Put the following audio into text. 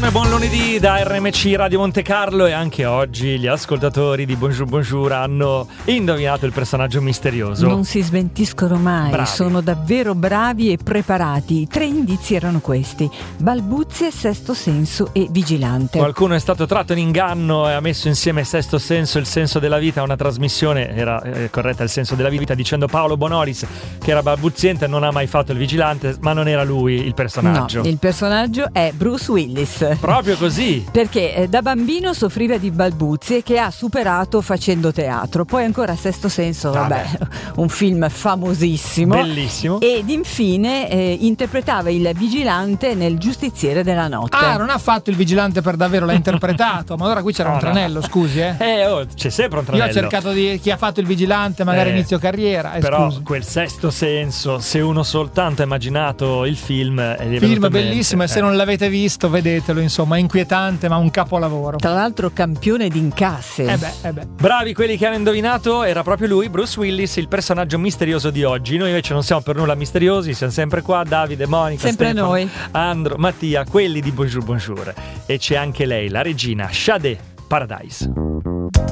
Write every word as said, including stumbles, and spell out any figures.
Buongiorno e buon lunedì da R M C Radio Monte Carlo, e anche oggi gli ascoltatori di Bonjour Bonjour hanno indovinato il personaggio misterioso. Non si smentiscono mai, bravi. Sono davvero bravi e preparati. I tre indizi erano questi: balbuzie, sesto senso e vigilante. Qualcuno è stato tratto in inganno e ha messo insieme sesto senso e il senso della vita a una trasmissione, era eh, corretta il senso della vita, dicendo Paolo Bonolis che era balbuziente, non ha mai fatto il vigilante, ma non era lui il personaggio. No, il personaggio è Bruce Willis. Proprio così. Perché eh, da bambino soffriva di balbuzie che ha superato facendo teatro. Poi ancora Sesto Senso, vabbè, un film famosissimo. Bellissimo. Ed infine eh, interpretava il vigilante nel Giustiziere della notte. Ah, non ha fatto il vigilante per davvero, l'ha interpretato. Ma allora qui c'era No, un tranello, no. scusi, eh. Eh, oh, c'è sempre un tranello. Io ho cercato di chi ha fatto il vigilante, magari Eh, inizio carriera. Eh, Però scusi. quel sesto senso, se uno soltanto ha immaginato il film, è Film bellissimo, e se eh. non l'avete visto, vedetelo, insomma, è inquietante, ma un capolavoro. Tra l'altro campione di incassi. Eh beh, eh beh. Bravi quelli che hanno indovinato, era proprio lui, Bruce Willis, il personaggio misterioso di oggi. Noi invece non siamo per nulla misteriosi, siamo sempre qua, Davide, Monica, Sempre Stefano, noi. Andro, Mattia, quelli di Bonjour Bonjour. E c'è anche lei, la regina Sade Paradise.